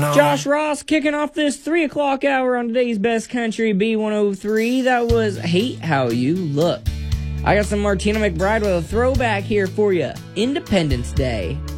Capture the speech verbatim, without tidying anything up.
Josh Ross kicking off this three o'clock hour on today's Best Country B one oh three. That was Hate How You Look. I got some Martina McBride with a throwback here for you. Independence Day.